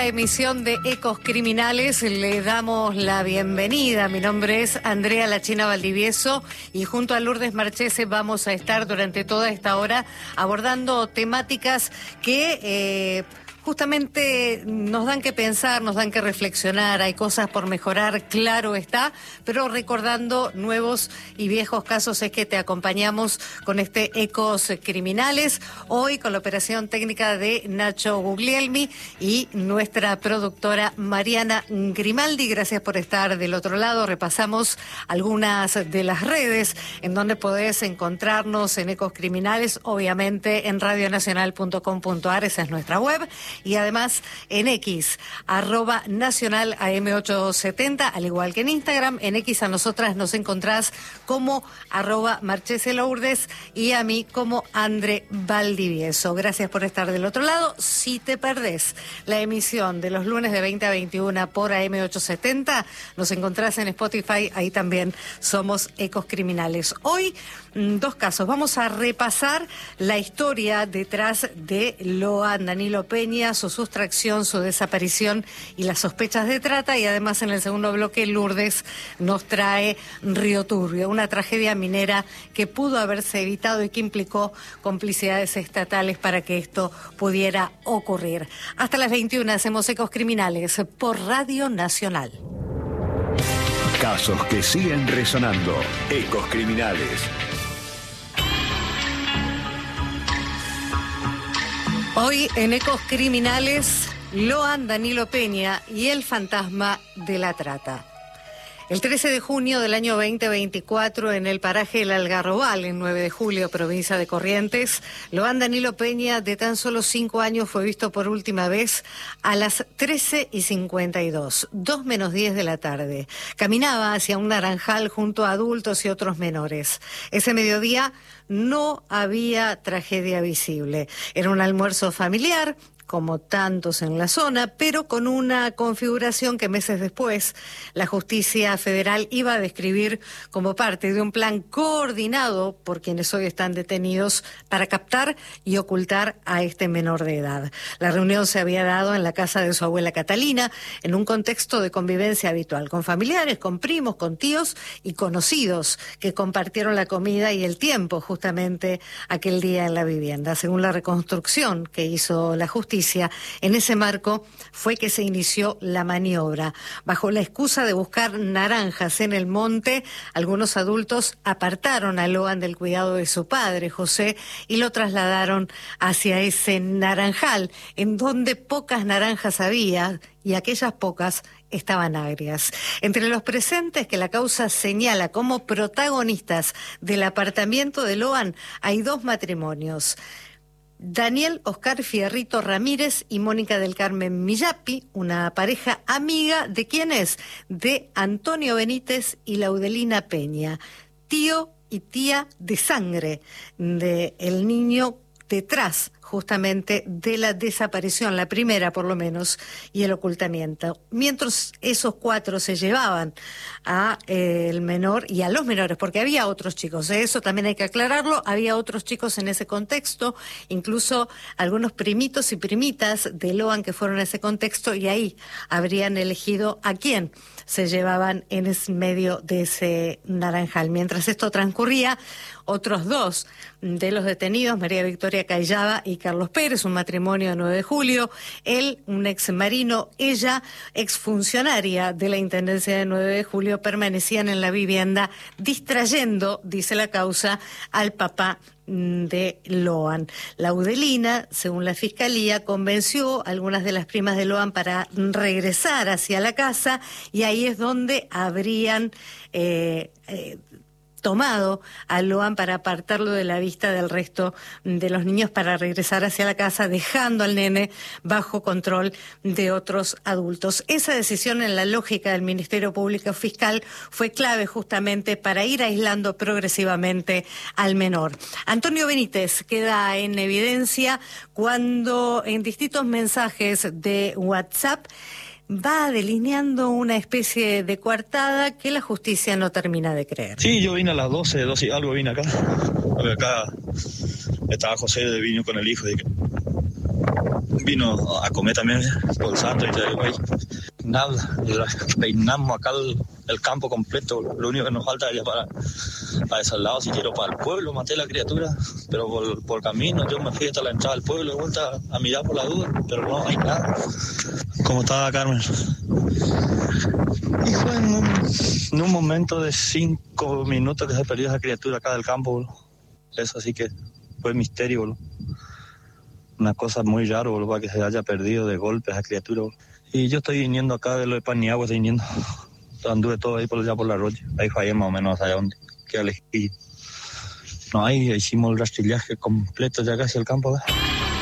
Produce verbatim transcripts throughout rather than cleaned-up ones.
nueva emisión de Ecos Criminales. Le damos la bienvenida. Mi nombre es Andrea La China Valdivieso y junto a Lourdes Marchese vamos a estar durante toda esta hora abordando temáticas que eh, justamente nos dan que pensar, nos dan que reflexionar. Hay cosas por mejorar, claro está, pero recordando nuevos y viejos casos es que te acompañamos con este Ecos Criminales. Hoy con la operación técnica de Nacho Guglielmi y nuestra productora Mariana Grimaldi. Gracias por estar del otro lado. Repasamos algunas de las redes en donde podés encontrarnos en Ecos Criminales, obviamente en radio nacional punto com punto a r, esa es nuestra web. Y además en X, arroba nacional A M ochocientos setenta, al igual que en Instagram. En X a nosotras nos encontrás como arroba Marchese Lourdes y a mí como Andre Valdivieso. Gracias por estar del otro lado. Si te perdés la emisión de los lunes de veinte a veintiuna por A M ochocientos setenta, nos encontrás en Spotify, ahí también somos Ecos Criminales. Hoy, dos casos. Vamos a repasar la historia detrás de Loan Danilo Peña, su sustracción, su desaparición y las sospechas de trata, y además en el segundo bloque Lourdes nos trae Río Turbio, una tragedia minera que pudo haberse evitado y que implicó complicidades estatales para que esto pudiera ocurrir. Hasta las veintiuna hacemos Ecos Criminales por Radio Nacional. Casos que siguen resonando. Ecos Criminales. Hoy en Ecos Criminales, Loan Danilo Peña y el fantasma de la trata. El trece de junio del año veinte veinticuatro, en el paraje El Algarrobal, en nueve de julio, provincia de Corrientes, Loan Danilo Peña, de tan solo cinco años, fue visto por última vez a las trece y cincuenta y dos, dos menos diez de la tarde. Caminaba hacia un naranjal junto a adultos y otros menores. Ese mediodía no había tragedia visible. Era un almuerzo familiar, como tantos en la zona, pero con una configuración que meses después la justicia federal iba a describir como parte de un plan coordinado por quienes hoy están detenidos para captar y ocultar a este menor de edad. La reunión se había dado en la casa de su abuela Catalina, en un contexto de convivencia habitual, con familiares, con primos, con tíos y conocidos que compartieron la comida y el tiempo justamente aquel día en la vivienda. Según la reconstrucción que hizo la justicia, en ese marco fue que se inició la maniobra. Bajo la excusa de buscar naranjas en el monte, algunos adultos apartaron a Loan del cuidado de su padre, José, y lo trasladaron hacia ese naranjal, en donde pocas naranjas había, y aquellas pocas estaban agrias. Entre los presentes que la causa señala como protagonistas del apartamiento de Loan hay dos matrimonios: Daniel Oscar Fierrito Ramírez y Mónica del Carmen Millapi, una pareja amiga de quién es, de Antonio Benítez y Laudelina Peña, tío y tía de sangre de el niño detrás justamente de la desaparición, la primera por lo menos, y el ocultamiento. Mientras esos cuatro se llevaban a eh, el menor y a los menores, porque había otros chicos, ¿eh? Eso también hay que aclararlo, había otros chicos en ese contexto, incluso algunos primitos y primitas de Loan que fueron a ese contexto, y ahí habrían elegido a quién se llevaban en el medio de ese naranjal. Mientras esto transcurría, otros dos de los detenidos, María Victoria Callaba y Carlos Pérez, un matrimonio de nueve de julio, él, un ex marino, ella, exfuncionaria de la Intendencia de nueve de julio, permanecían en la vivienda distrayendo, dice la causa, al papá de Loan. Laudelina, según la Fiscalía, convenció a algunas de las primas de Loan para regresar hacia la casa, y ahí es donde habrían eh, eh, tomado a Loan para apartarlo de la vista del resto de los niños para regresar hacia la casa, dejando al nene bajo control de otros adultos. Esa decisión, en la lógica del Ministerio Público Fiscal, fue clave justamente para ir aislando progresivamente al menor. Antonio Benítez queda en evidencia cuando en distintos mensajes de WhatsApp va delineando una especie de coartada que la justicia no termina de creer. Sí, yo vine a las doce, doce y algo vine acá. Acá estaba José, vino con el hijo. De que... vino a comer también por el santo y todo, güey. Nada, peinamos acá el, el campo completo. Lo único que nos falta es para, para esos lados, si quiero para el pueblo, maté a la criatura, pero por, por camino yo me fui hasta la entrada del pueblo de vuelta a mirar por la duda, pero no hay nada. ¿Cómo estaba Carmen? Y fue en un, en un momento de cinco minutos que se perdió esa criatura acá del campo, bro. Eso sí que fue misterio, bro. Una cosa muy rara, bro, para que se haya perdido de golpe esa criatura, bro. Y yo estoy viniendo acá de lo de Paniagua, estoy viniendo. Anduve todo ahí por allá por la Rocha. Ahí fallé más o menos allá donde queda lejillo. No, ahí hicimos el rastrillaje completo ya casi al campo, ¿verdad?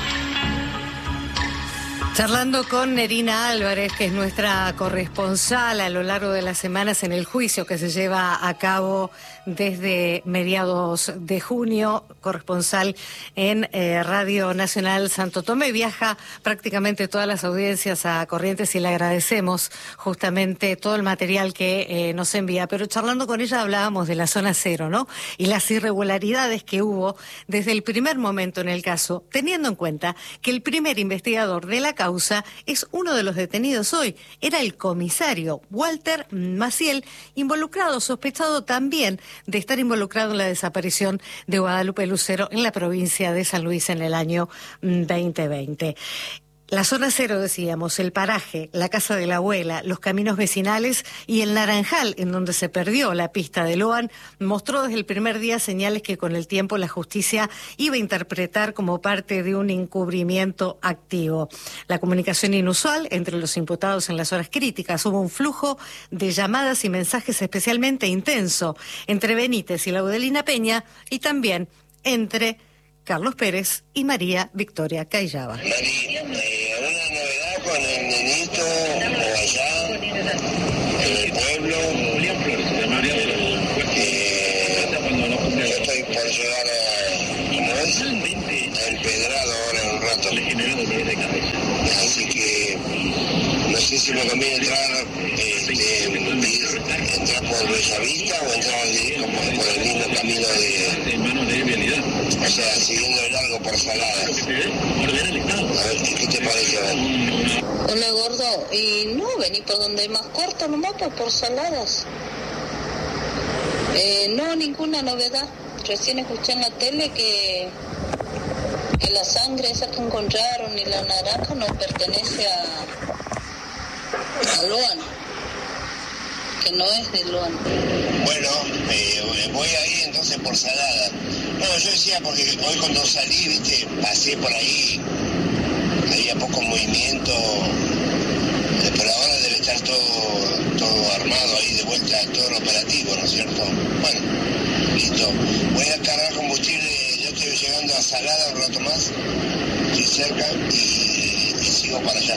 Charlando con Nerina Álvarez, que es nuestra corresponsal a lo largo de las semanas en el juicio que se lleva a cabo desde mediados de junio, corresponsal en eh, Radio Nacional Santo Tomé. Viaja prácticamente todas las audiencias a Corrientes y le agradecemos justamente todo el material que eh, nos envía. Pero charlando con ella hablábamos de la zona cero, ¿no? Y las irregularidades que hubo desde el primer momento en el caso, teniendo en cuenta que el primer investigador de la causa es uno de los detenidos hoy. Era el comisario Walter Maciel, involucrado, sospechado también de estar involucrado en la desaparición de Guadalupe Lucero en la provincia de San Luis en el año veinte veinte. La zona cero, decíamos, el paraje, la casa de la abuela, los caminos vecinales y el Naranjal, en donde se perdió la pista de Loan, mostró desde el primer día señales que con el tiempo la justicia iba a interpretar como parte de un encubrimiento activo. La comunicación inusual entre los imputados en las horas críticas, hubo un flujo de llamadas y mensajes especialmente intenso entre Benítez y Laudelina Peña y también entre Carlos Pérez y María Victoria Callaba. Mari, eh, una novedad con el nenito o allá en el pueblo. Eh, yo estoy por llegar a, ¿cómo es? A Empedrado ahora en un rato. Así que no sé si me conviene entrar, este, entrar por Bellavista o entrar directo por, por el mismo camino de... O sea, siguiendo el largo por Saladas. A ver, ¿qué te parece? Hola, gordo. Y no, vení por donde es más corto nomás, por, por Saladas. Eh, no, ninguna novedad. Recién escuché en la tele que, que la sangre esa que encontraron y la naranja no pertenece a, a Loan. Que no es de Loan. Bueno, eh, voy ahí entonces por Salada. No, yo decía porque hoy cuando salí, viste, pasé por ahí, había poco movimiento, pero ahora debe estar todo, todo armado ahí de vuelta, todo el operativo, ¿no es cierto? Bueno, listo. Voy a cargar combustible, yo estoy llegando a Salada un rato más, estoy cerca y, y sigo para allá.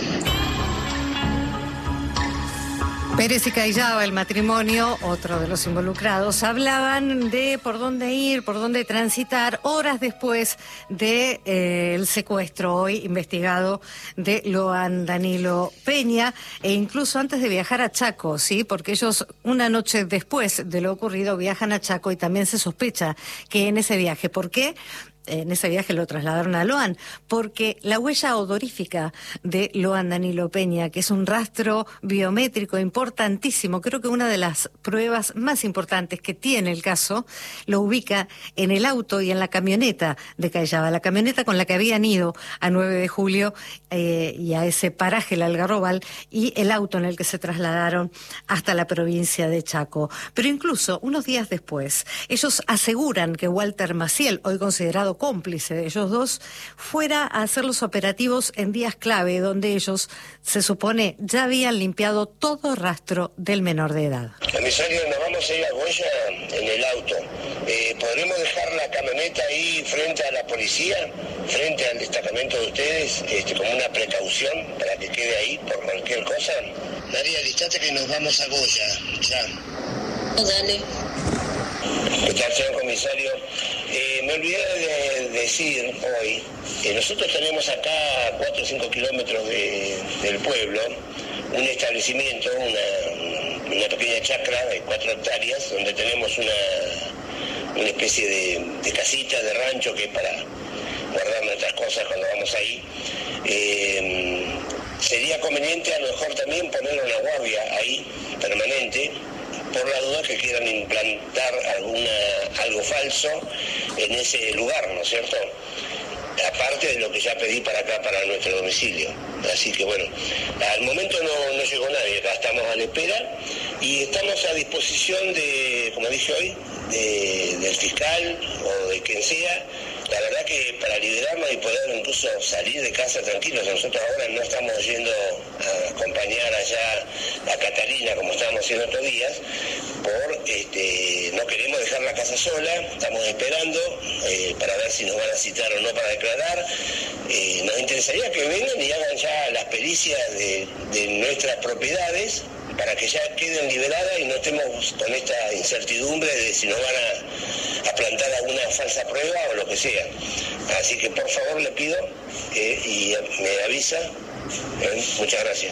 Pérez y Callaba, el matrimonio, otro de los involucrados, hablaban de por dónde ir, por dónde transitar, horas después del de, eh, secuestro hoy investigado de Loan Danilo Peña, e incluso antes de viajar a Chaco, ¿sí? Porque ellos una noche después de lo ocurrido viajan a Chaco y también se sospecha que en ese viaje, ¿por qué? En ese viaje lo trasladaron a Loan, porque la huella odorífica de Loan Danilo Peña, que es un rastro biométrico importantísimo, creo que una de las pruebas más importantes que tiene el caso, lo ubica en el auto y en la camioneta de Callaba, la camioneta con la que habían ido a nueve de julio eh, y a ese paraje, el Algarrobal, y el auto en el que se trasladaron hasta la provincia de Chaco. Pero incluso unos días después, ellos aseguran que Walter Maciel, hoy considerado cómplice de ellos dos, fuera a hacer los operativos en días clave, donde ellos, se supone, ya habían limpiado todo rastro del menor de edad. Comisario, nos vamos a ir a Goya en el auto. Eh, ¿Podremos dejar la camioneta ahí frente a la policía, frente al destacamento de ustedes, este, como una precaución para que quede ahí por cualquier cosa? María, listate que nos vamos a Goya, ya. Dale. ¿Qué tal, señor comisario? Eh, me olvidé de decir hoy que nosotros tenemos acá a cuatro o cinco kilómetros de, del pueblo un establecimiento, una, una pequeña chacra de cuatro hectáreas donde tenemos una, una especie de, de casita, de rancho que es para, guardar nuestras cosas cuando vamos ahí. Eh, sería conveniente a lo mejor también poner una guardia ahí, permanente, por la duda que quieran implantar alguna algo falso en ese lugar, ¿no es cierto? Aparte de lo que ya pedí para acá, para nuestro domicilio. Así que bueno, al momento no, no llegó nadie, acá estamos a la espera y estamos a disposición de, como dije hoy, de, del fiscal o de quien sea. La verdad que para liberarnos y poder incluso salir de casa tranquilos, nosotros ahora no estamos yendo a acompañar allá a Catalina como estábamos haciendo estos días, por este, no queremos dejar la casa sola, estamos esperando eh, para ver si nos van a citar o no para declarar. Eh, nos interesaría que vengan y hagan ya las pericias de, de nuestras propiedades para que ya queden liberadas y no estemos con esta incertidumbre de si nos van a, a plantar alguna falsa prueba o lo que sea. Así que por favor le pido eh, y me avisa. Eh, muchas gracias.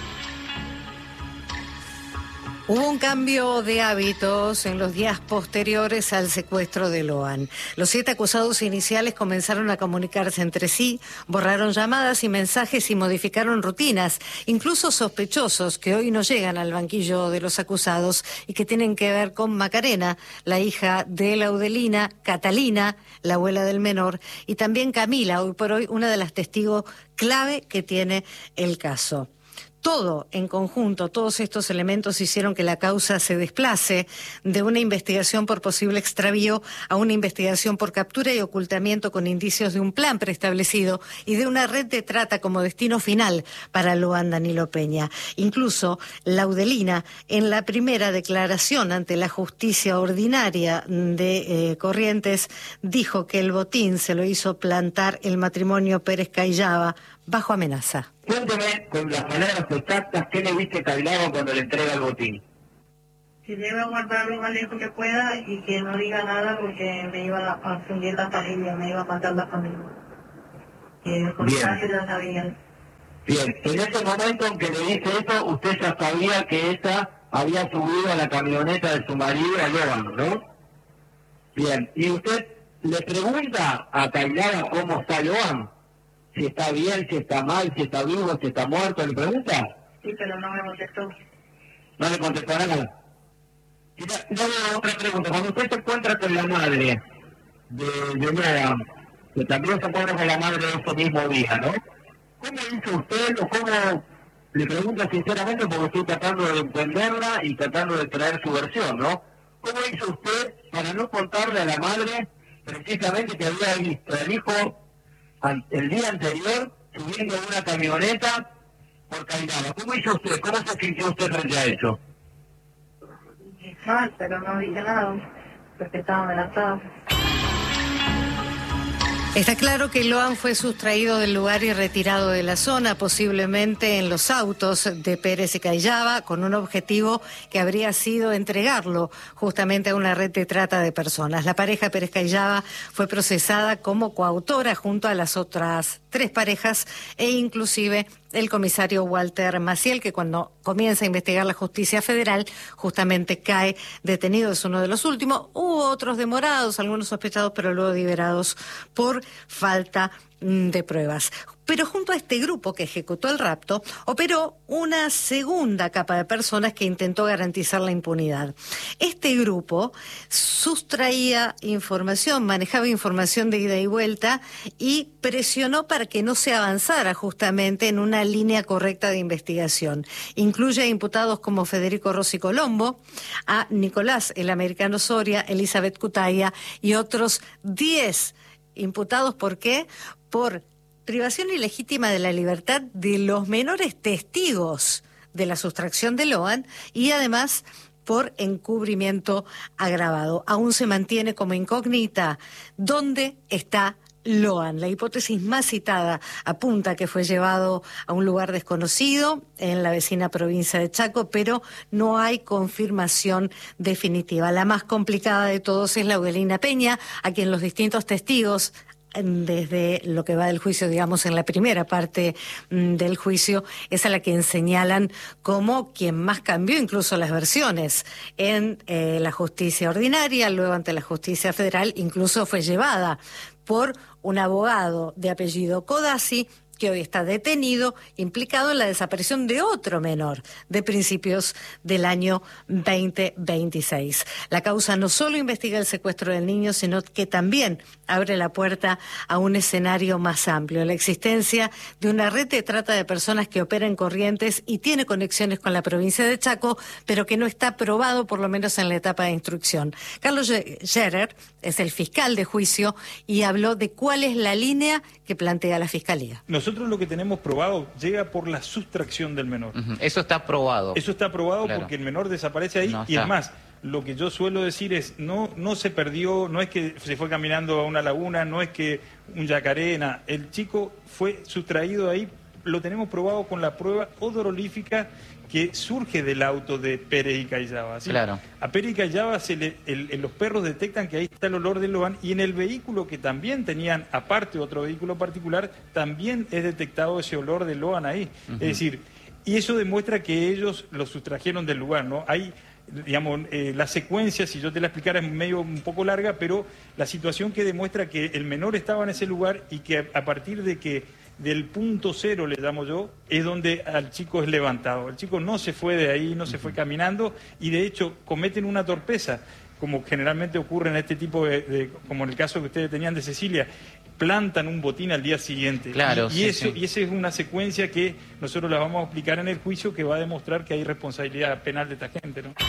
Hubo un cambio de hábitos en los días posteriores al secuestro de Loan. Los siete acusados iniciales comenzaron a comunicarse entre sí, borraron llamadas y mensajes y modificaron rutinas, incluso sospechosos que hoy no llegan al banquillo de los acusados y que tienen que ver con Macarena, la hija de Laudelina, Catalina, la abuela del menor, y también Camila, hoy por hoy una de las testigos clave que tiene el caso. Todo en conjunto, todos estos elementos hicieron que la causa se desplace de una investigación por posible extravío a una investigación por captura y ocultamiento con indicios de un plan preestablecido y de una red de trata como destino final para Loan Danilo Peña. Incluso Laudelina, en la primera declaración ante la justicia ordinaria de eh, Corrientes, dijo que el botín se lo hizo plantar el matrimonio Pérez Cayaba bajo amenaza. Cuénteme con las palabras exactas qué le viste Cayaba cuando le entrega el botín. Que debe guardar lo más lejos que pueda y que no diga nada porque me iba a fundir la familia, me iba a matar la familia. Que por ya sabían. Bien, en ese momento en que le dice eso, usted ya sabía que ella había subido a la camioneta de su marido a Loan, ¿no? Bien, y usted le pregunta a Cayaba cómo está Loan. Si está bien, si está mal, si está vivo, si está muerto, ¿le pregunta? Sí, pero no me contestó. No le contestó nada. Y no, no, otra pregunta. Cuando usted se encuentra con la madre de, de Loan, que también se encuentra con la madre de ese mismo día, ¿no? ¿Cómo hizo usted o cómo, le pregunto sinceramente porque estoy tratando de entenderla y tratando de traer su versión, ¿no? ¿Cómo hizo usted para no contarle a la madre precisamente que había visto al hijo el día anterior subiendo una camioneta por Cayaba? ¿Cómo hizo usted? ¿Cómo se sintió usted frente a eso? Mal, pero no dije nada, porque estaba amenazado. Está claro que Loan fue sustraído del lugar y retirado de la zona, posiblemente en los autos de Pérez y Cayaba, con un objetivo que habría sido entregarlo justamente a una red de trata de personas. La pareja Pérez Cayaba fue procesada como coautora junto a las otras tres parejas e inclusive el comisario Walter Maciel, que cuando comienza a investigar la justicia federal, justamente cae detenido, es uno de los últimos. Hubo otros demorados, algunos sospechados, pero luego liberados por falta de pruebas. Pero junto a este grupo que ejecutó el rapto, operó una segunda capa de personas que intentó garantizar la impunidad. Este grupo sustraía información, manejaba información de ida y vuelta y presionó para que no se avanzara justamente en una línea correcta de investigación. Incluye a imputados como Federico Rossi Colombo, a Nicolás el Americano Soria, Elizabeth Cutaya y otros diez imputados. ¿Por qué? Por privación ilegítima de la libertad de los menores testigos de la sustracción de Loan y además por encubrimiento agravado. Aún se mantiene como incógnita dónde está Loan. La hipótesis más citada apunta que fue llevado a un lugar desconocido en la vecina provincia de Chaco, pero no hay confirmación definitiva. La más complicada de todos es Laudelina Peña, a quien los distintos testigos, desde lo que va del juicio, digamos, en la primera parte mm, del juicio, es a la que señalan como quien más cambió incluso las versiones en eh, la justicia ordinaria, luego ante la justicia federal, incluso fue llevada por un abogado de apellido Codazzi, que hoy está detenido, implicado en la desaparición de otro menor de principios del año veinte veintiséis. La causa no solo investiga el secuestro del niño, sino que también abre la puerta a un escenario más amplio, la existencia de una red de trata de personas que opera en Corrientes y tiene conexiones con la provincia de Chaco, pero que no está probado, por lo menos en la etapa de instrucción. Carlos Scherer es el fiscal de juicio y habló de cuál es la línea que plantea la Fiscalía. Nosotros lo que tenemos probado llega por la sustracción del menor. Uh-huh. Eso está probado. Eso está probado claro. porque el menor desaparece ahí no y es más, lo que yo suelo decir es, no, no se perdió, no es que se fue caminando a una laguna, no es que un yacaré, nada. El chico fue sustraído ahí, lo tenemos probado con la prueba odorolífica que surge del auto de Pérez y Callaba. ¿Sí? Claro. A Pérez y Callaba se le, el, el, los perros detectan que ahí está el olor del Loan y en el vehículo que también tenían, aparte otro vehículo particular, también es detectado ese olor del Loan ahí. Uh-huh. Es decir, y eso demuestra que ellos lo sustrajeron del lugar, ¿no? Hay, digamos, eh, la secuencia, si yo te la explicara, es medio un poco larga, pero la situación que demuestra que el menor estaba en ese lugar y que a partir de que del punto cero, le llamo yo, es donde al chico es levantado. El chico no se fue de ahí, no se fue caminando y de hecho cometen una torpeza, como generalmente ocurre en este tipo de, de como en el caso que ustedes tenían de Cecilia, plantan un botín al día siguiente. Claro, y, sí, y eso sí. y esa es una secuencia que nosotros la vamos a explicar en el juicio que va a demostrar que hay responsabilidad penal de esta gente, ¿no?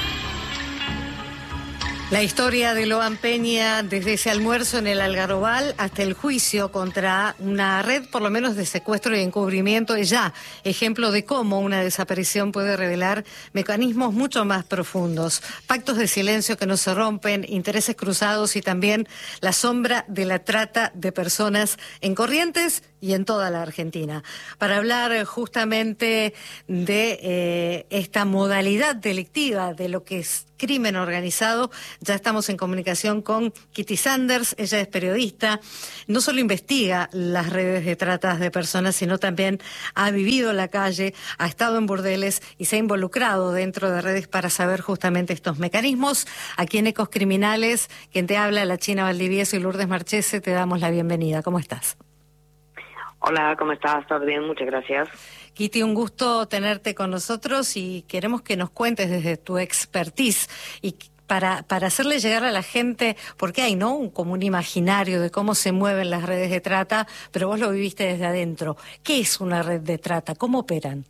La historia de Loan Peña, desde ese almuerzo en el Algarrobal hasta el juicio contra una red, por lo menos de secuestro y encubrimiento, es ya ejemplo de cómo una desaparición puede revelar mecanismos mucho más profundos. Pactos de silencio que no se rompen, intereses cruzados y también la sombra de la trata de personas en Corrientes y en toda la Argentina. Para hablar justamente de eh, esta modalidad delictiva, de lo que es crimen organizado, ya estamos en comunicación con Kitty Sanders. Ella es periodista, no solo investiga las redes de trata de personas, sino también ha vivido en la calle, ha estado en burdeles y se ha involucrado dentro de redes para saber justamente estos mecanismos. Aquí en Ecos Criminales, quien te habla, la China Valdivieso y Lourdes Marchese, te damos la bienvenida. ¿Cómo estás? Hola, ¿cómo estás? ¿Todo bien? Muchas gracias. Kitty, un gusto tenerte con nosotros y queremos que nos cuentes desde tu expertise y para, para hacerle llegar a la gente, porque hay, ¿no?, un, como un imaginario de cómo se mueven las redes de trata, pero vos lo viviste desde adentro. ¿Qué es una red de trata? ¿Cómo operan?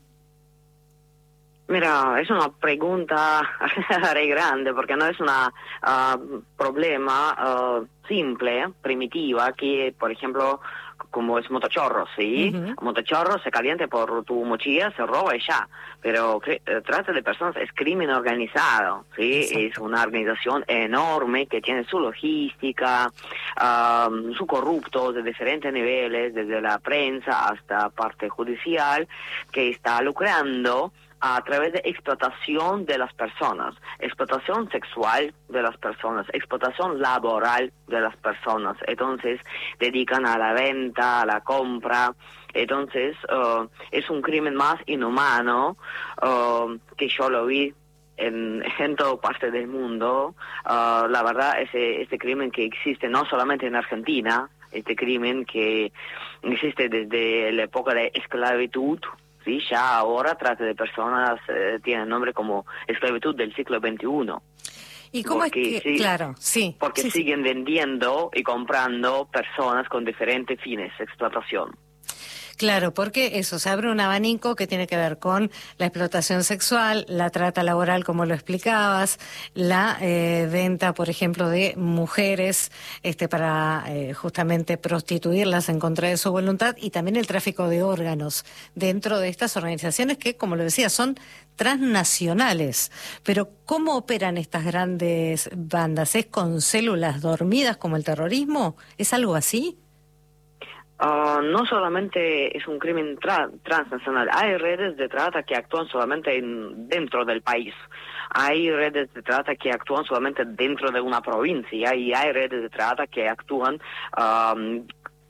Mira, es una pregunta re grande porque no es un uh, problema uh, simple, primitiva, que, por ejemplo, como es motochorro, ¿sí? Uh-huh. Motochorro se calienta por tu mochila, se roba y ya. Pero eh, trata de personas es crimen organizado, ¿sí? Exacto. Es una organización enorme que tiene su logística, um, su corrupto de diferentes niveles, desde la prensa hasta parte judicial, que está lucrando a través de explotación de las personas, explotación sexual de las personas, explotación laboral de las personas. Entonces, dedican a la venta, a la compra. Entonces, uh, es un crimen más inhumano uh, que yo lo vi en, en toda parte del mundo. Uh, la verdad, ese, este crimen que existe no solamente en Argentina, este crimen que existe desde la época de esclavitud. Sí, ya ahora trata de personas eh, tiene nombre como esclavitud del siglo veintiuno. ¿Y cómo porque es que, sí, claro, sí. Porque sí, siguen sí. vendiendo y comprando personas con diferentes fines, explotación. Claro, porque eso, se abre un abanico que tiene que ver con la explotación sexual, la trata laboral, como lo explicabas, la eh, venta, por ejemplo, de mujeres este, para eh, justamente prostituirlas en contra de su voluntad y también el tráfico de órganos dentro de estas organizaciones que, como lo decía, son transnacionales. Pero, ¿cómo operan estas grandes bandas? ¿Es con células dormidas como el terrorismo? ¿Es algo así? Uh, no solamente es un crimen tra transnacional, hay redes de trata que actúan solamente en, dentro del país, hay redes de trata que actúan solamente dentro de una provincia y hay redes de trata que actúan um,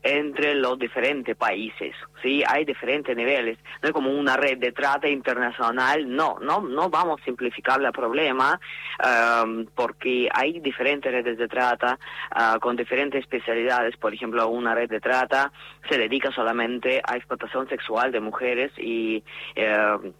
entre los diferentes países, ¿sí? Hay diferentes niveles, no es como una red de trata internacional, no, no, no vamos a simplificar el problema, um, porque hay diferentes redes de trata uh, con diferentes especialidades. Por ejemplo, una red de trata se dedica solamente a explotación sexual de mujeres y... Uh,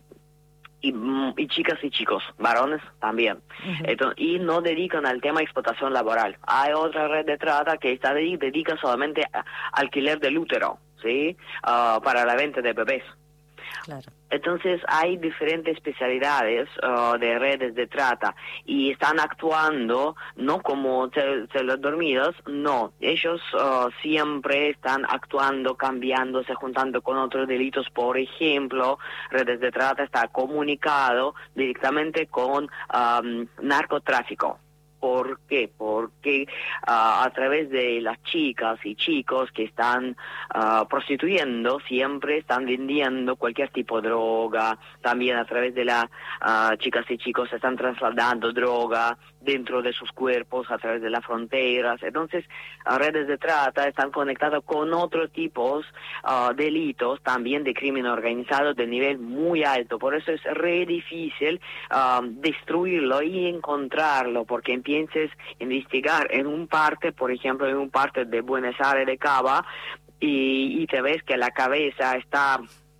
Y, y chicas y chicos, varones también. Uh-huh. Entonces, y no dedican al tema de explotación laboral. Hay otra red de trata que está de, dedica solamente a alquiler del útero, ¿sí? Uh, para la venta de bebés. Claro. Entonces hay diferentes especialidades uh, de redes de trata y están actuando no como celos dormidos, no, ellos uh, siempre están actuando, cambiándose, juntando con otros delitos. Por ejemplo, redes de trata está comunicado directamente con um, narcotráfico. ¿Por qué? Porque uh, a través de las chicas y chicos que están uh, prostituyendo, siempre están vendiendo cualquier tipo de droga. También a través de las uh, chicas y chicos están trasladando droga dentro de sus cuerpos a través de las fronteras. Entonces, uh, redes de trata están conectadas con otros tipos uh, de delitos, también de crimen organizado de nivel muy alto. Por eso es re difícil uh, destruirlo y encontrarlo, porque pienses investigar en un parte, por ejemplo, en un parte de Buenos Aires de Cava, y, y te ves que la cabeza está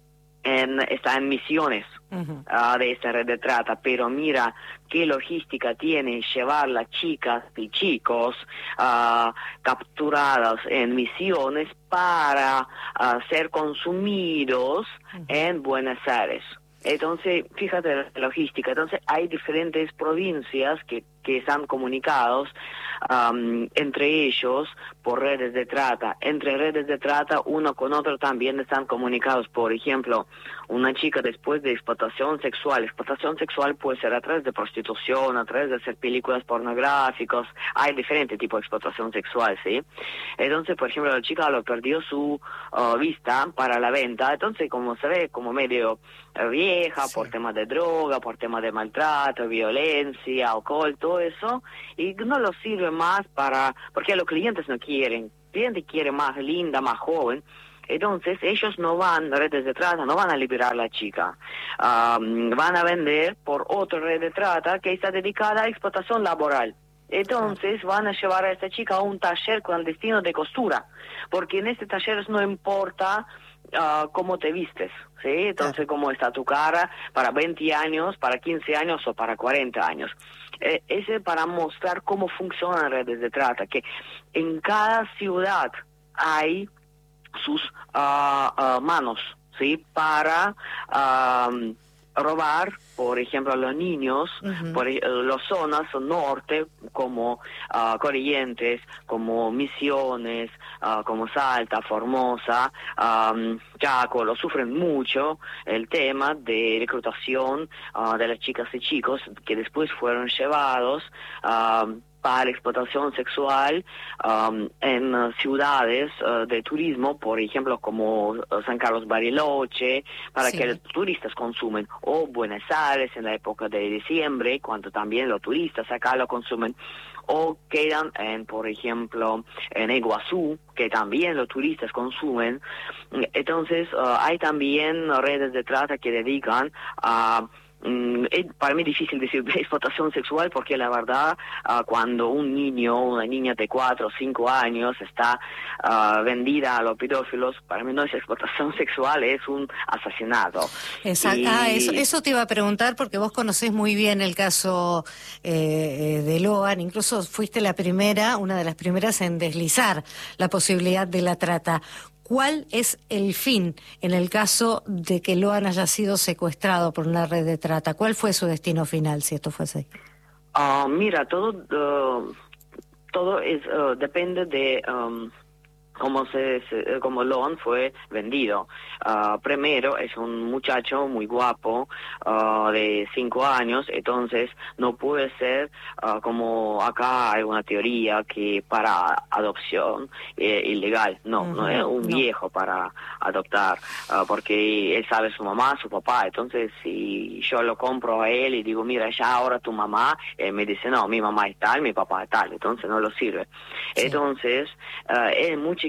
en, está en Misiones. Uh-huh. uh, de esta red de trata, pero mira qué logística tiene llevar las chicas y chicos uh, capturados en Misiones para uh, ser consumidos uh-huh. en Buenos Aires. Entonces, fíjate la logística. Entonces, hay diferentes provincias que, que están comunicados um, entre ellos por redes de trata. Entre redes de trata, uno con otro también están comunicados. Por ejemplo, una chica después de explotación sexual. Explotación sexual puede ser a través de prostitución, a través de hacer películas pornográficas. Hay diferentes tipos de explotación sexual, ¿sí? Entonces, por ejemplo, la chica lo perdió su uh, vista para la venta. Entonces, como se ve, como medio uh, vieja, sí. por temas de droga, por temas de maltrato, violencia, alcohol, todo eso. Y no lo sirve más para... Porque los clientes no quieren. El cliente quiere más linda, más joven. Entonces, ellos no van, redes de trata, no van a liberar a la chica. Um, van a vender por otra red de trata que está dedicada a explotación laboral. Entonces, van a llevar a esta chica a un taller clandestino de costura. Porque en este taller no importa uh, cómo te vistes, ¿sí? Entonces, cómo está tu cara para veinte años, para quince años o para cuarenta años. Eh, ese para mostrar cómo funcionan redes de trata, que en cada ciudad hay sus uh, uh, manos, ¿sí? Para uh, robar, por ejemplo, a los niños, uh-huh. por uh, las zonas norte, como uh, Corrientes, como Misiones, uh, como Salta, Formosa, um, Chaco, lo sufren mucho el tema de reclutación uh, de las chicas y chicos que después fueron llevados uh, para explotación sexual um, en uh, ciudades uh, de turismo, por ejemplo, como uh, San Carlos Bariloche, para sí. que los turistas consumen, o Buenos Aires en la época de diciembre, cuando también los turistas acá lo consumen, o quedan en, por ejemplo, en Iguazú, que también los turistas consumen. Entonces, uh, hay también redes de trata que dedican a... Mm, es para mí difícil decir explotación sexual, porque la verdad uh, cuando un niño o una niña de cuatro o cinco años está uh, vendida a los pedófilos, para mí no es explotación sexual, es un asesinato. Exacto. Y... Ah, eso, eso te iba a preguntar, porque vos conocés muy bien el caso eh, de Loan, incluso fuiste la primera, una de las primeras en deslizar la posibilidad de la trata. ¿Cuál es el fin en el caso de que Loan haya sido secuestrado por una red de trata? ¿Cuál fue su destino final, si esto fue así? Uh, mira, todo uh, todo es uh, depende de um, cómo se, se cómo Loan fue vendido. Uh, primero es un muchacho muy guapo uh, de cinco años, entonces no puede ser uh, como acá hay una teoría que para adopción eh, ilegal, no, uh-huh. no es un no. viejo para adoptar, uh, porque él sabe su mamá, su papá. Entonces si yo lo compro a él y digo, mira, ya ahora tu mamá, él me dice, no, mi mamá es tal, mi papá es tal, entonces no lo sirve. Sí. Entonces uh, es muy chiquito,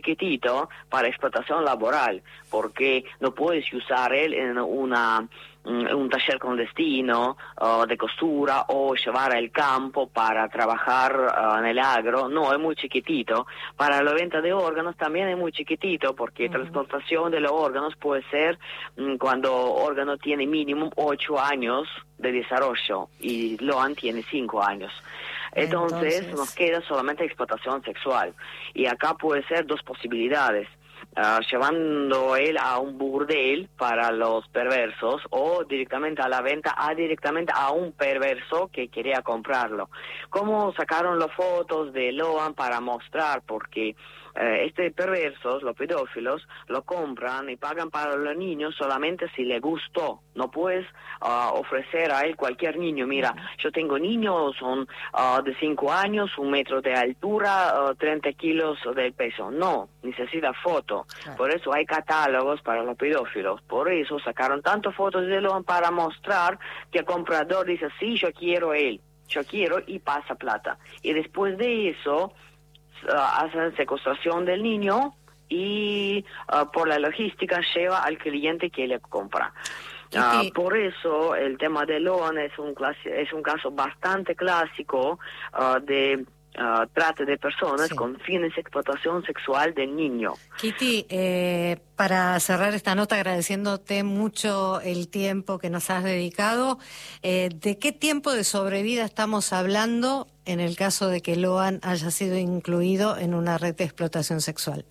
chiquitito para explotación laboral, porque no puedes usar él en una un taller clandestino uh, de costura o llevar al campo para trabajar uh, en el agro. No, es muy chiquitito. Para la venta de órganos también es muy chiquitito, porque uh-huh. transportación de los órganos puede ser um, cuando órgano tiene mínimo ocho años de desarrollo y Loan tiene cinco años. Entonces, Entonces nos queda solamente explotación sexual. Y acá puede ser dos posibilidades. Uh, llevando él a un burdel para los perversos o directamente a la venta a directamente a un perverso que quería comprarlo. ¿Cómo sacaron las fotos de Loan para mostrar? Porque eh, este perversos, los pedófilos, lo compran y pagan para los niños solamente si le gustó. No puedes uh, ofrecer a él cualquier niño. Mira, yo tengo niños, son uh, de cinco años, un metro de altura, uh, treinta kilos de peso. No, necesita foto. Claro. Por eso hay catálogos para los pedófilos. Por eso sacaron tantas fotos de Loan para mostrar que el comprador dice, sí, yo quiero él, yo quiero, y pasa plata. Y después de eso uh, hacen secuestración del niño y uh, por la logística lleva al cliente que le compra. Uh, por eso el tema de Loan es un, es un caso bastante clásico uh, de uh, trata de personas sí. con fines de explotación sexual del niño. Kitty, eh, para cerrar esta nota, agradeciéndote mucho el tiempo que nos has dedicado, eh, ¿de qué tiempo de sobrevida estamos hablando en el caso de que Loan haya sido incluido en una red de explotación sexual?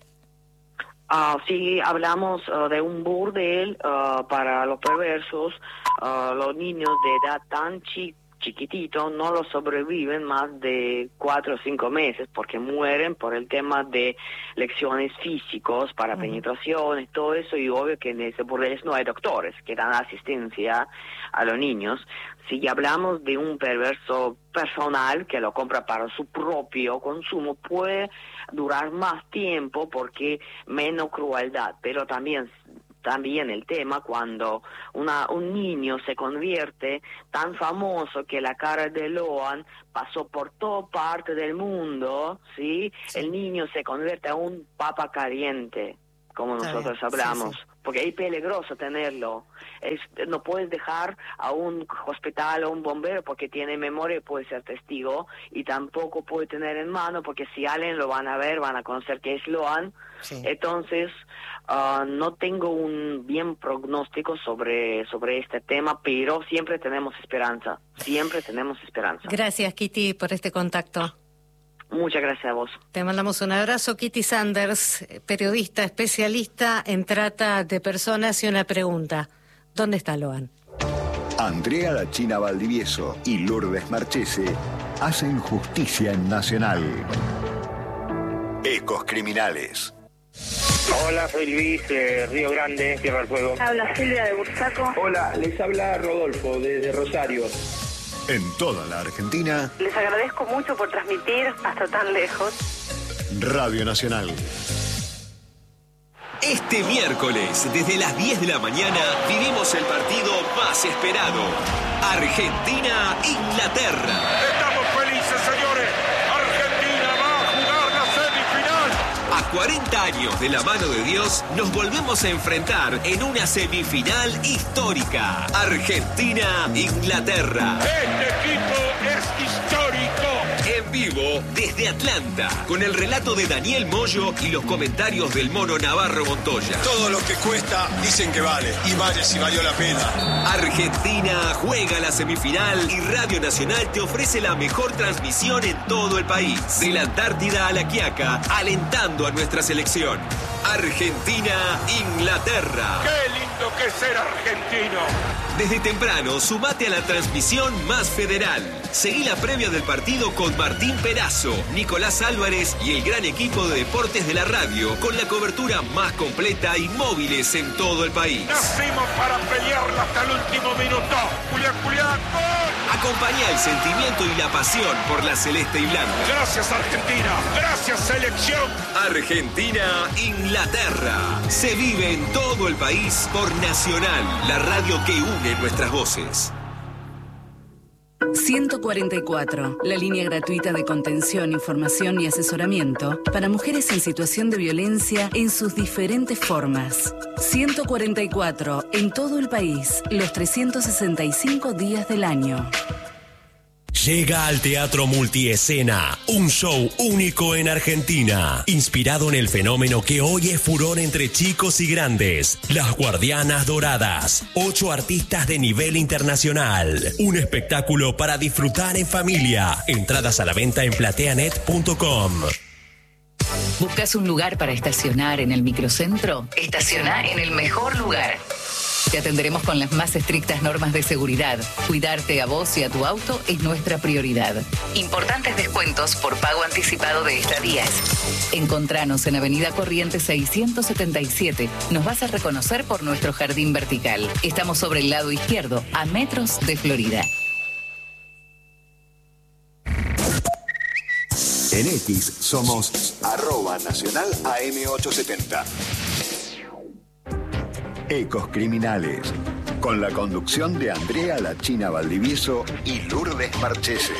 Uh, si hablamos uh, de un burdel uh, para los perversos, uh, los niños de edad tan chi chiquitito no lo sobreviven más de cuatro o cinco meses porque mueren por el tema de lecciones físicos para uh-huh. penetraciones, todo eso, y obvio que en ese burdel no hay doctores que dan asistencia a los niños. Si hablamos de un perverso personal que lo compra para su propio consumo, puede durar más tiempo porque menos crueldad, pero también también el tema cuando una, un niño se convierte tan famoso que la cara de Loan pasó por toda parte del mundo, ¿sí? Sí. El niño se convierte a un papa caliente, como Está nosotros bien. hablamos. Sí, sí. Porque es peligroso tenerlo. Es, no puedes dejar a un hospital o un bombero porque tiene memoria y puede ser testigo, y tampoco puede tener en mano porque si alguien lo van a ver, van a conocer que es Loan. Sí. Entonces, uh, no tengo un bien pronóstico sobre, sobre este tema, pero siempre tenemos esperanza. Siempre tenemos esperanza. Gracias, Kitty, por este contacto. Muchas gracias a vos. Te mandamos un abrazo. Kitty Sanders, periodista especialista en trata de personas, y una pregunta. ¿Dónde está Loan? Andrea La China Valdivieso y Lourdes Marchese hacen justicia en Nacional. Ecos Criminales. Hola, soy Luis, eh, Río Grande, Tierra del Fuego. Habla Silvia de Bursaco. Hola, les habla Rodolfo desde Rosario. En toda la Argentina. Les agradezco mucho por transmitir hasta tan lejos. Radio Nacional. Este miércoles, desde las diez de la mañana, vivimos el partido más esperado. Argentina-Inglaterra. Estamos felices, señores. Argentina va a jugar la semifinal. A cuarenta años de la mano de Dios, nos volvemos a enfrentar en una semifinal histórica. Argentina-Inglaterra. Este equipo es histórico. En vivo desde Atlanta, con el relato de Daniel Moyo y los comentarios del mono Navarro Montoya. Todo lo que cuesta dicen que vale, y vale si valió la pena. Argentina juega la semifinal y Radio Nacional te ofrece la mejor transmisión en todo el país. De la Antártida a la Quiaca, alentando a nuestra selección. Argentina-Inglaterra. ¡Qué lindo que es ser argentino! Desde temprano, sumate a la transmisión más federal. Seguí la previa del partido con Martín Perazo, Nicolás Álvarez y el gran equipo de deportes de la radio, con la cobertura más completa y móviles en todo el país. Nacimos para pelearla hasta el último minuto. Julián, Julián, ¡gol! Acompañá el sentimiento y la pasión por la celeste y blanca. Gracias, Argentina. Gracias, selección. Argentina-Inglaterra. Se vive en todo el país por Nacional, la radio que une nuestras voces. ciento cuarenta y cuatro, la línea gratuita de contención, información y asesoramiento para mujeres en situación de violencia en sus diferentes formas. ciento cuarenta y cuatro, en todo el país, los trescientos sesenta y cinco días del año. Llega al Teatro Multiescena, un show único en Argentina, inspirado en el fenómeno que hoy es furor entre chicos y grandes, Las Guardianas Doradas, ocho artistas de nivel internacional, un espectáculo para disfrutar en familia, entradas a la venta en plateanet punto com. ¿Buscas un lugar para estacionar en el microcentro? Estaciona en el mejor lugar. Te atenderemos con las más estrictas normas de seguridad. Cuidarte a vos y a tu auto es nuestra prioridad. Importantes descuentos por pago anticipado de estadías. Encontranos en Avenida Corrientes seiscientos setenta y siete. Nos vas a reconocer por nuestro jardín vertical. Estamos sobre el lado izquierdo, a metros de Florida. En X somos arroba nacional A M ochocientos setenta. Ecos Criminales, con la conducción de Andrea La China Valdivieso y Lourdes Marchese.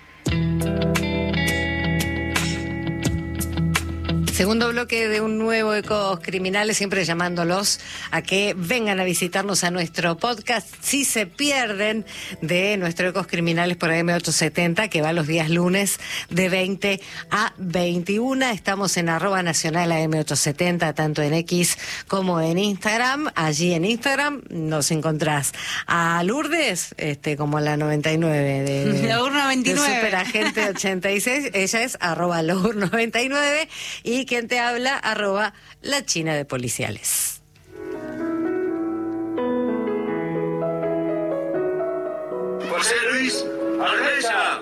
Segundo bloque de un nuevo Ecos Criminales, siempre llamándolos a que vengan a visitarnos a nuestro podcast. Si se pierden de nuestro Ecos Criminales por A M ochocientos setenta, que va los días lunes de veinte a veintiuna. Estamos en arroba nacional A M ochocientos setenta, tanto en X como en Instagram. Allí en Instagram nos encontrás a Lourdes, este, como la noventa y nueve de, la U R noventa y nueve. de Superagente ochenta y seis. Ella es arroba la U R noventa y nueve. Y quien te habla, arroba la China de Policiales. José Luis Armella.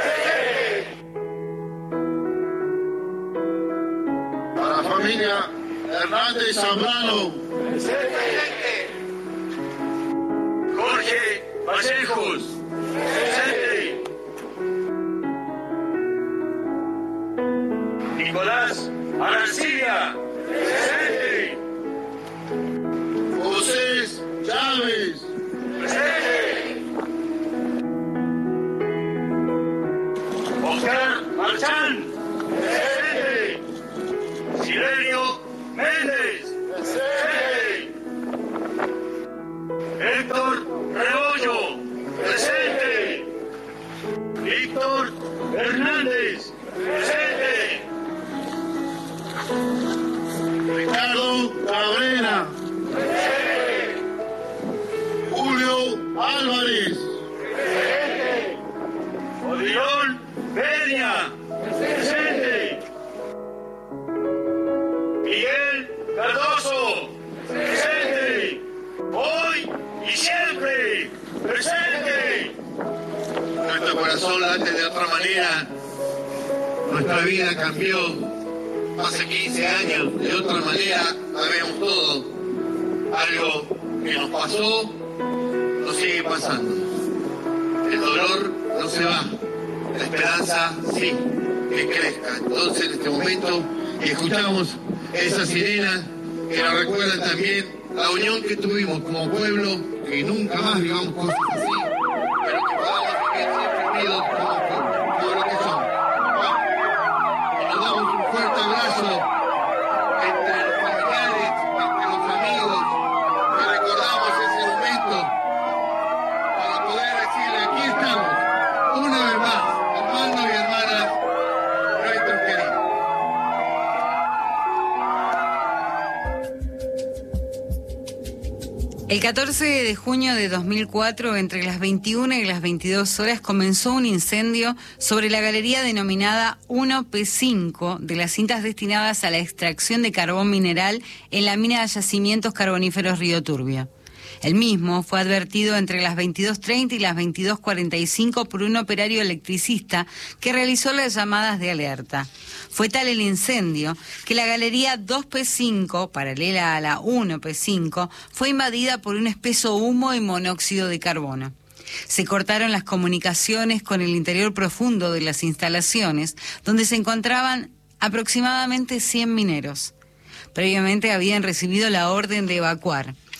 Para la familia Hernández Zambrano. Jorge Vallejos. Presente. Nicolás Arancilla. Presente. José Chávez. Presente. Oscar Marchán. Presente. Silenio Méndez. Presente. Héctor Rebollo. Presente. Víctor Hernández. Presente. Ricardo Cabrera. Presente. Julio Álvarez. Presente. Odilón Peña. Presente. Miguel Cardoso. Presente. Hoy y siempre. Presente. Nuestro corazón late de otra manera. Nuestra vida cambió. Hace quince años, de otra manera, sabemos todo. Algo que nos pasó, nos sigue pasando. El dolor no se va. La esperanza, sí, que crezca. Entonces, en este momento, escuchamos esa sirena que nos recuerda también la unión que tuvimos como pueblo, que nunca más vivamos cosas así, pero que podamos vivir siempre unidos como pueblo, como lo que somos. Y nos damos un fuerte abrazo entre los familiares, entre los amigos, que recordamos ese momento para poder decirle, aquí estamos, una vez más, hermanos y hermanas, nuestros queridos. El catorce de junio de dos mil cuatro, entre las veintiuna y las veintidós horas, comenzó un incendio sobre la galería denominada uno P cinco de las cintas destinadas a la extracción de carbón mineral en la mina de yacimientos carboníferos Río Turbio. El mismo fue advertido entre las veintidós treinta y las veintidós cuarenta y cinco por un operario electricista que realizó las llamadas de alerta. Fue tal el incendio que la galería dos P cinco, paralela a la uno P cinco, fue invadida por un espeso humo y monóxido de carbono. Se cortaron las comunicaciones con el interior profundo de las instalaciones, donde se encontraban aproximadamente cien mineros. Previamente habían recibido la orden de evacuar.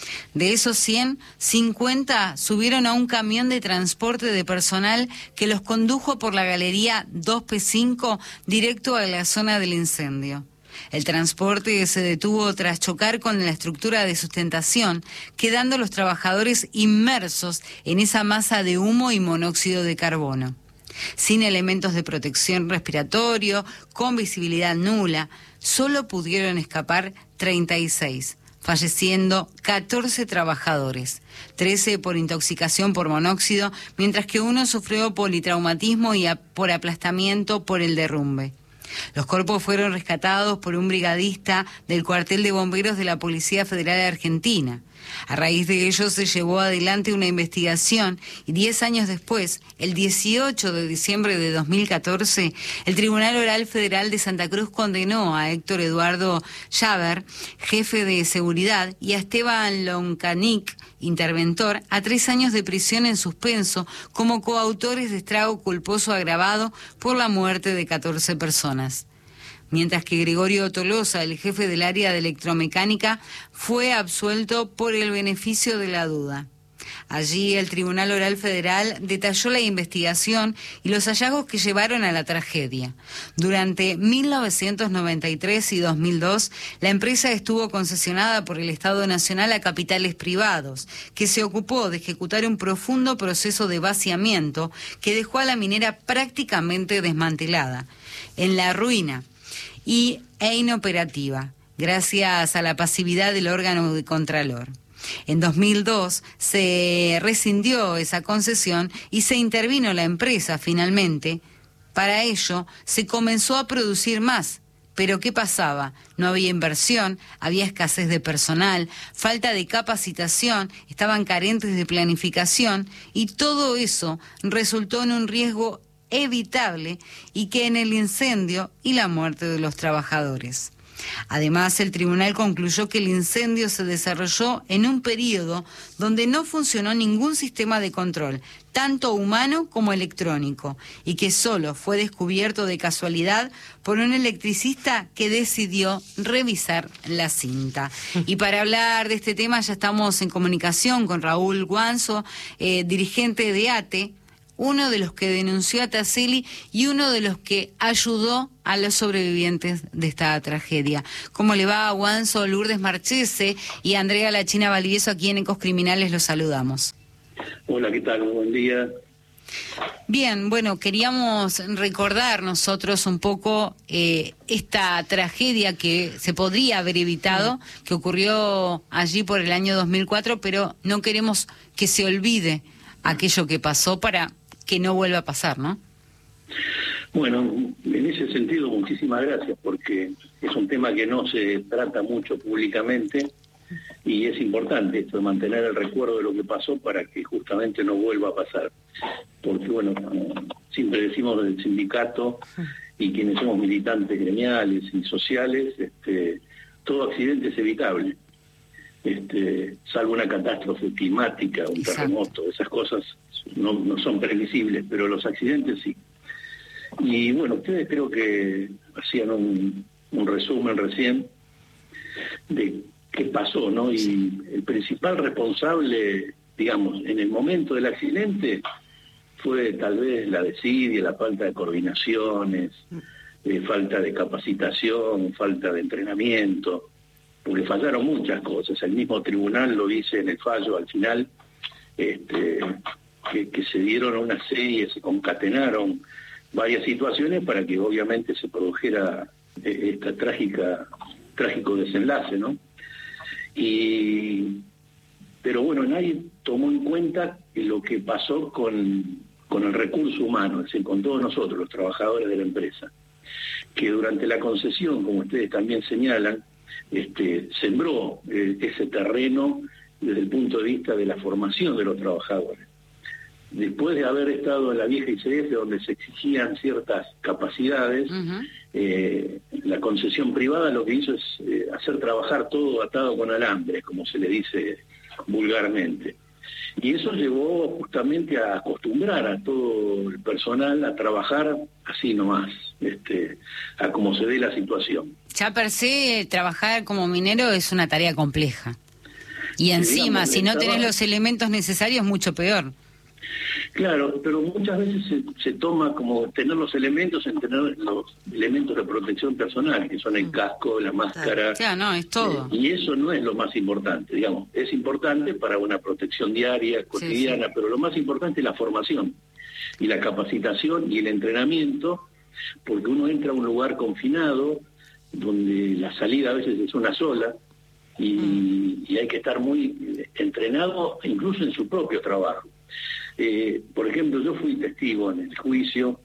De esos cien, cincuenta subieron a un camión de transporte de personal que los condujo por la galería dos P cinco directo a la zona del incendio. El transporte se detuvo tras chocar con la estructura de sustentación, quedando los trabajadores inmersos en esa masa de humo y monóxido de carbono. Sin elementos de protección respiratorio, con visibilidad nula, solo pudieron escapar treinta y seis, falleciendo catorce trabajadores, trece por intoxicación por monóxido, mientras que uno sufrió politraumatismo y a, por aplastamiento por el derrumbe. Los cuerpos fueron rescatados por un brigadista del cuartel de bomberos de la Policía Federal de Argentina. A raíz de ello se llevó adelante una investigación y diez años después, el dieciocho de diciembre de dos mil catorce, el Tribunal Oral Federal de Santa Cruz condenó a Héctor Eduardo Llaver, jefe de seguridad, y a Esteban Loncanic, interventor, a tres años de prisión en suspenso como coautores de estrago culposo agravado por la muerte de catorce personas. Mientras que Gregorio Tolosa, el jefe del área de electromecánica, fue absuelto por el beneficio de la duda. Allí el Tribunal Oral Federal detalló la investigación y los hallazgos que llevaron a la tragedia. Durante mil novecientos noventa y tres y dos mil dos, la empresa estuvo concesionada por el Estado Nacional a capitales privados, que se ocupó de ejecutar un profundo proceso de vaciamiento que dejó a la minera prácticamente desmantelada, en la ruina y e inoperativa, gracias a la pasividad del órgano de Contralor. En dos mil dos se rescindió esa concesión y se intervino la empresa finalmente. Para ello se comenzó a producir más. Pero ¿qué pasaba? No había inversión, había escasez de personal, falta de capacitación, estaban carentes de planificación y todo eso resultó en un riesgo evitable y que en el incendio y la muerte de los trabajadores. Además, el tribunal concluyó que el incendio se desarrolló en un periodo donde no funcionó ningún sistema de control, tanto humano como electrónico, y que solo fue descubierto de casualidad por un electricista que decidió revisar la cinta. Y para hablar de este tema ya estamos en comunicación con Raúl Guanzo, eh, dirigente de ATE, uno de los que denunció a Tassili y uno de los que ayudó a los sobrevivientes de esta tragedia. ¿Cómo le va a Guanzo? Lourdes Marchese y Andrea La China Valdivieso, aquí en Ecos Criminales los saludamos. Hola, ¿qué tal? Buen día. Bien, bueno, queríamos recordar nosotros un poco eh, esta tragedia que se podría haber evitado, que ocurrió allí por el año dos mil cuatro, pero no queremos que se olvide aquello que pasó para que no vuelva a pasar, ¿no? Bueno, en ese sentido, muchísimas gracias, porque es un tema que no se trata mucho públicamente y es importante esto de mantener el recuerdo de lo que pasó para que justamente no vuelva a pasar. Porque, bueno, siempre decimos del sindicato y quienes somos militantes gremiales y sociales, este, todo accidente es evitable. Este, salvo una catástrofe climática, un Exacto. terremoto, esas cosas no, no son previsibles, pero los accidentes sí. Y bueno, ustedes creo que hacían un, un resumen recién de qué pasó, ¿no? Y el principal responsable, digamos, en el momento del accidente fue tal vez la desidia, la falta de coordinaciones, eh, falta de capacitación, falta de entrenamiento, porque fallaron muchas cosas. El mismo tribunal lo dice en el fallo al final, este, que, que se dieron una serie, se concatenaron varias situaciones para que obviamente se produjera eh, esta trágica, trágico desenlace, ¿no? Y, pero bueno, nadie tomó en cuenta lo que pasó con, con el recurso humano, es decir, con todos nosotros, los trabajadores de la empresa, que durante la concesión, como ustedes también señalan, Este, sembró eh, ese terreno desde el punto de vista de la formación de los trabajadores. Después de haber estado en la vieja I C F, donde se exigían ciertas capacidades, uh-huh. eh, la concesión privada lo que hizo es eh, hacer trabajar todo atado con alambre, como se le dice vulgarmente. Y eso llevó justamente a acostumbrar a todo el personal a trabajar así nomás, este, a como se dé la situación. Ya per se, trabajar como minero es una tarea compleja. Y encima, si no tenés los elementos necesarios, mucho peor. Claro, pero muchas veces se, se toma como tener los elementos en tener los elementos de protección personal, que son el casco, la máscara. Claro, no, es todo. Eh, y eso no es lo más importante, digamos. Es importante para una protección diaria, cotidiana, sí, sí. pero lo más importante es la formación y la capacitación y el entrenamiento, porque uno entra a un lugar confinado, donde la salida a veces es una sola, y, mm. y hay que estar muy entrenado, incluso en su propio trabajo. Eh, por ejemplo, yo fui testigo en el juicio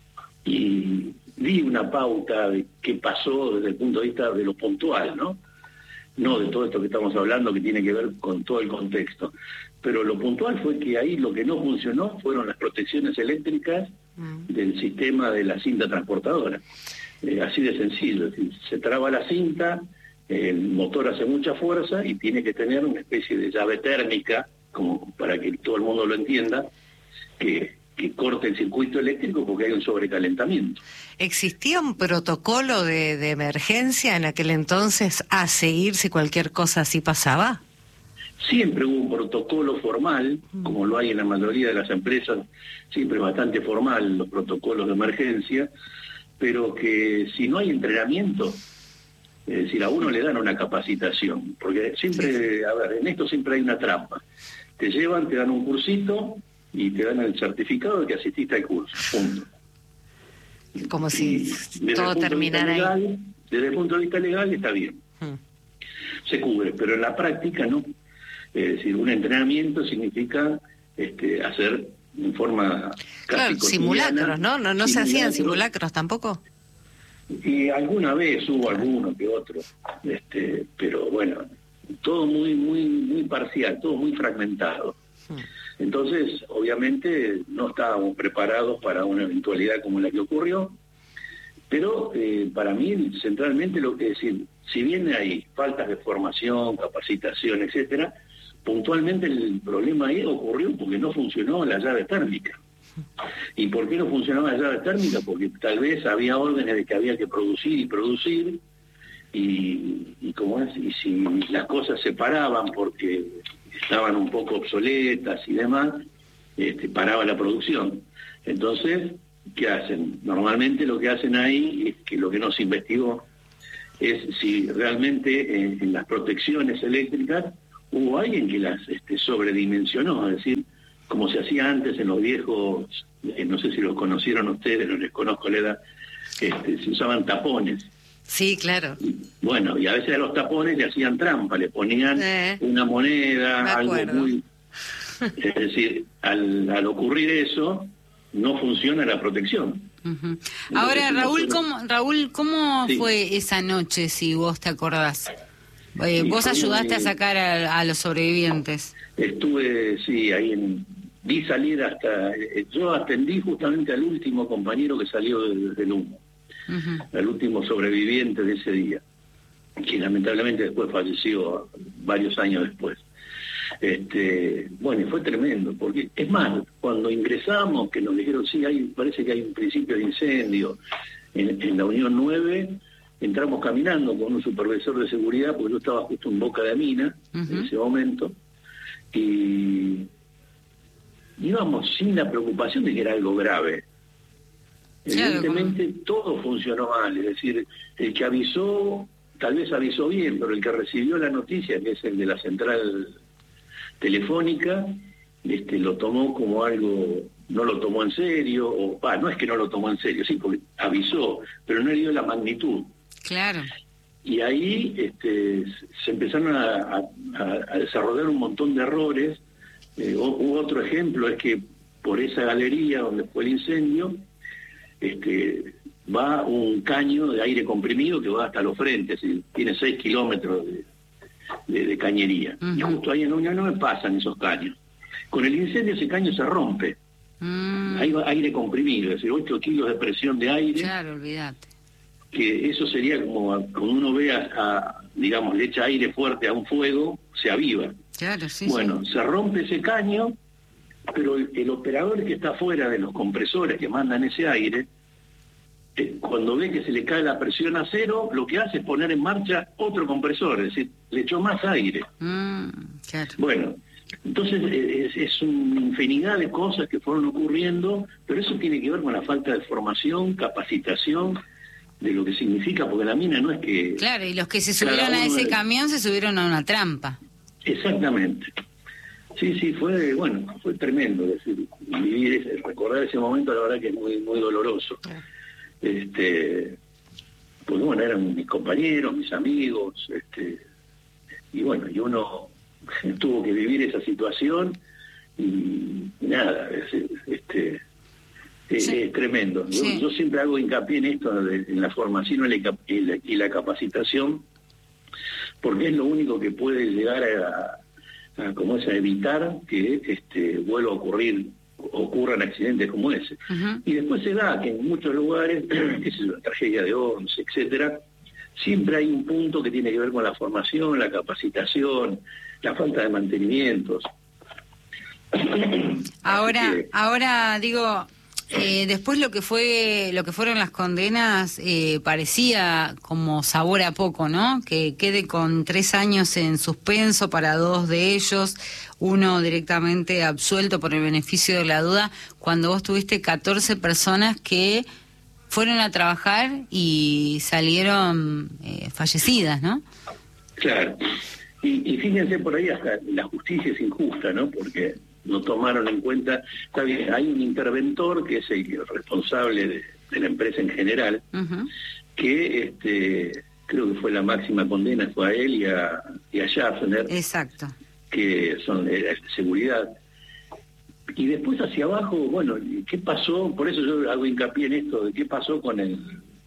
y vi una pauta de qué pasó desde el punto de vista de lo puntual, ¿no? No de todo esto que estamos hablando, que tiene que ver con todo el contexto. Pero lo puntual fue que ahí lo que no funcionó fueron las protecciones eléctricas mm. del sistema de la cinta transportadora. Eh, así de sencillo. Es decir, se traba la cinta, el motor hace mucha fuerza y tiene que tener una especie de llave térmica, como para que todo el mundo lo entienda, que, que corte el circuito eléctrico porque hay un sobrecalentamiento. ¿Existía un protocolo de, de emergencia en aquel entonces a seguir si cualquier cosa así pasaba? Siempre hubo un protocolo formal, como lo hay en la mayoría de las empresas, siempre bastante formal los protocolos de emergencia, pero que si no hay entrenamiento, es decir, a uno le dan una capacitación, porque siempre, a ver, en esto siempre hay una trampa. Te llevan, te dan un cursito y te dan el certificado de que asististe al curso, punto. Como si todo terminara ahí. Desde el punto de vista legal está bien, hmm. se cubre, pero en la práctica no. Es decir, un entrenamiento significa este, hacer en forma casi claro, simulacros, ¿no? No, no se hacían simulacros tampoco. Y alguna vez hubo alguno que otro, este, pero bueno, todo muy muy muy parcial, todo muy fragmentado. Entonces, obviamente, no estábamos preparados para una eventualidad como la que ocurrió, pero eh, para mí, centralmente, lo que decir, si bien hay faltas de formación, capacitación, etcétera, puntualmente el problema ahí ocurrió porque no funcionó la llave térmica. ¿Y por qué no funcionaba la llave térmica? Porque tal vez había órdenes de que había que producir y producir, y, y como es, y si las cosas se paraban porque estaban un poco obsoletas y demás, este, paraba la producción. Entonces, ¿qué hacen? Normalmente lo que hacen ahí es que lo que no se investigó es si realmente en, en las protecciones eléctricas hubo alguien que las este, sobredimensionó, es decir, como se hacía antes en los viejos, eh, no sé si los conocieron ustedes, no les conozco la edad, este, se usaban tapones. Sí, claro. Y, bueno, y a veces a los tapones le hacían trampa, le ponían eh, una moneda, algo muy... Es decir, al, al ocurrir eso, no funciona la protección. Uh-huh. Ahora, Raúl, ¿cómo, Raúl, ¿cómo sí. fue esa noche, si vos te acordás? Eh, vos ayudaste muy... a sacar a, a los sobrevivientes. Estuve, sí, ahí en... Vi salir hasta... Yo atendí justamente al último compañero que salió del, del humo. Uh-huh. Al último sobreviviente de ese día, que lamentablemente después falleció varios años después. Este, bueno, y fue tremendo, porque es más, cuando ingresamos, que nos dijeron, sí, hay, parece que hay un principio de incendio en, en la Unión nueve, entramos caminando con un supervisor de seguridad, porque yo estaba justo en Boca de Mina, uh-huh. en ese momento, y íbamos sin la preocupación de que era algo grave. Evidentemente claro, todo funcionó mal, es decir, el que avisó, tal vez avisó bien, pero el que recibió la noticia, que es el de la central telefónica, este, lo tomó como algo, no lo tomó en serio, o ah, no es que no lo tomó en serio, sí, porque avisó, pero no le dio la magnitud. Claro. Y ahí este, se empezaron a, a, a desarrollar un montón de errores. Eh, hubo otro ejemplo, es que por esa galería donde fue el incendio, Este, va un caño de aire comprimido que va hasta los frentes, y tiene seis kilómetros de, de, de cañería. Uh-huh. Y justo ahí en Unión nueve pasan esos caños. Con el incendio ese caño se rompe. Uh-huh. Ahí va aire comprimido, es decir, ocho kilos de presión de aire. Claro, olvídate. Que eso sería como cuando uno ve a, a, digamos, le echa aire fuerte a un fuego, se aviva. Claro, sí, bueno, sí. se rompe ese caño, pero el, el operador que está fuera de los compresores que mandan ese aire, eh, cuando ve que se le cae la presión a cero, lo que hace es poner en marcha otro compresor, es decir, le echó más aire. Mm, claro. Bueno, entonces es, es una infinidad de cosas que fueron ocurriendo, pero eso tiene que ver con la falta de formación, capacitación, de lo que significa, porque la mina no es que... Claro, y los que se subieron a ese de... camión se subieron a una trampa. Exactamente. Sí, sí, fue, bueno, fue tremendo, es decir, vivir ese, recordar ese momento, la verdad que es muy, muy doloroso. Este, pues bueno, eran mis compañeros, mis amigos, este, y bueno, y uno tuvo que vivir esa situación y nada, es, este, es, sí. es tremendo. Yo, sí. yo siempre hago hincapié en esto, de, en la formación y la, y la, y la capacitación, porque es lo único que puede llegar a, a, como es, a evitar que este, vuelva a ocurrir, ocurran accidentes como ese. Uh-huh. Y después se da que en muchos lugares, que es la tragedia de Once, etcétera, siempre hay un punto que tiene que ver con la formación, la capacitación, la falta de mantenimientos. Ahora, que, ahora digo, eh, después lo que fue, lo que fueron las condenas eh, parecía como sabor a poco, ¿no? Que quede con tres años en suspenso para dos de ellos, uno directamente absuelto por el beneficio de la duda, cuando vos tuviste catorce personas que fueron a trabajar y salieron eh, fallecidas, ¿no? Claro. Y, y fíjense por ahí, hasta la justicia es injusta, ¿no? Porque no tomaron en cuenta, está bien, hay un interventor que es el responsable de, de la empresa en general, uh-huh. que este, creo que fue la máxima condena, fue a él y a, y a Schaffner. Exacto. Que son de seguridad. Y después hacia abajo, bueno, ¿qué pasó? Por eso yo hago hincapié en esto, de qué pasó con el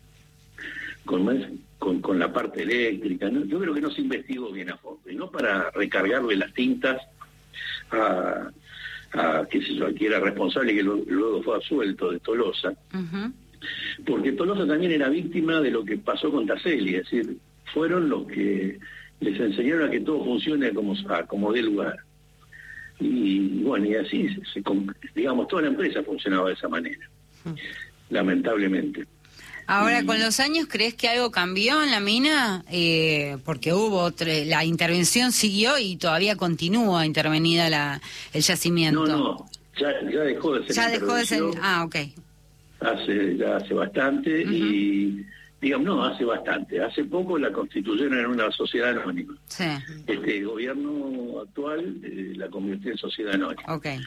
con, con, con la parte eléctrica, ¿no? Yo creo que no se investigó bien a fondo, y no para recargarle las tintas a, a qué sé yo, a quien era responsable, que lo, luego fue absuelto, de Tolosa, uh-huh. porque Tolosa también era víctima de lo que pasó con Taselli, es decir, fueron los que les enseñaron a que todo funcione como, a, como dé lugar. Y bueno, y así, se, se, digamos, toda la empresa funcionaba de esa manera, uh-huh. lamentablemente. Ahora, con los años, ¿crees que algo cambió en la mina? Eh, porque hubo otra, la intervención siguió y todavía continúa intervenida la, el yacimiento. No, no, ya, ya dejó de ser Ya dejó de ser, ah, ok. Hace, ya hace bastante, uh-huh. y, digamos, no, hace bastante. Hace poco la constituyeron en una sociedad anónima. Sí. Este gobierno actual eh, la convirtió en sociedad anónima. Okay.